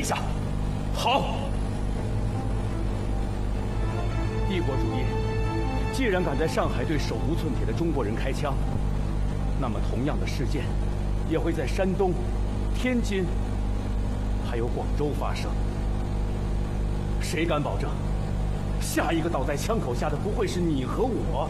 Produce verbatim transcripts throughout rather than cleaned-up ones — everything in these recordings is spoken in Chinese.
下。 好。帝国主义既然敢在上海对手无寸铁的中国人开枪，那么同样的事件也会在山东、天津，还有广州发生。谁敢保证，下一个倒在枪口下的不会是你和我？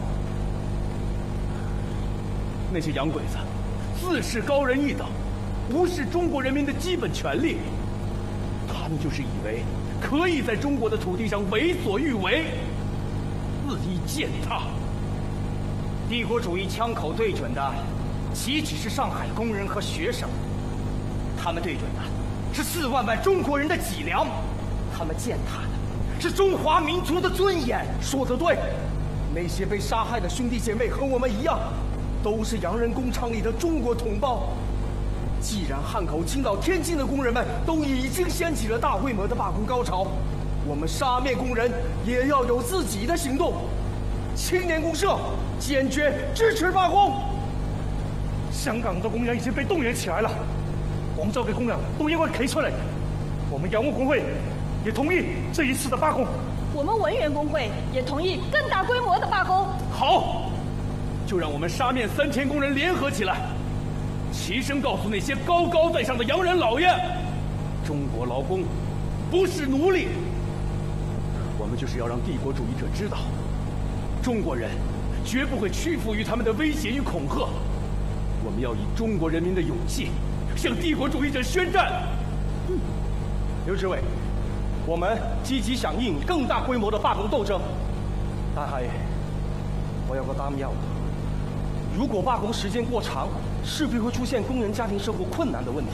那些洋鬼子自视高人一等，无视中国人民的基本权利，他们就是以为可以在中国的土地上为所欲为，肆意践踏。 帝国主义枪口对准的岂止是上海工人和学生，他们对准的是四万万中国人的脊梁，他们践踏的是中华民族的尊严。 说得对，那些被杀害的兄弟姐妹和我们一样，都是洋人工厂里的中国同胞。既然汉口、青岛、天津的工人们都已经掀起了大规模的罢工高潮，我们沙面工人也要有自己的行动。青年公社坚决支持罢工。 香港的工人已经被动员起来了，广州的工人都应该企出来。我们洋务工会也同意这一次的罢工。 我们文员工会也同意更大规模的罢工。 好，就让我们沙面三千工人联合起来，齐声告诉那些高高在上的洋人老爷：中国劳工不是奴隶。我们就是要让帝国主义者知道，中国人绝不会屈服于他们的威胁与恐吓。我们要以中国人民的勇气向帝国主义者宣战。 嗯，刘志伟，我们积极响应更大规模的罢工斗争。但係我有個擔憂，如果罢工時間過長，勢必會出現工人家庭生活困難的問題。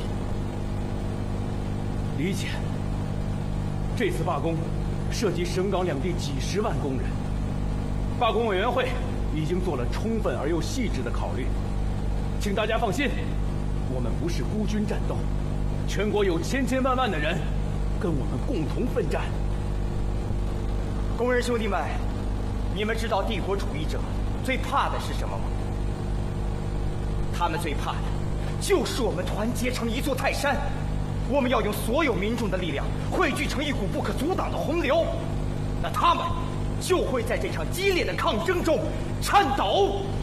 理解。這次罷工涉及省港兩地幾十萬工人，罷工委員會已經做了充分而又細緻的考慮。請大家放心，我們不是孤軍戰鬥，全國有千千萬萬的人跟我們共同奮戰。 工人兄弟們，你們知道帝國主義者最怕的是什麼嗎？他們最怕的就是我們團結成一座泰山，我們要用所有民眾的力量匯聚成一股不可阻擋的洪流，那他們就會在這場激烈的抗爭中顫抖。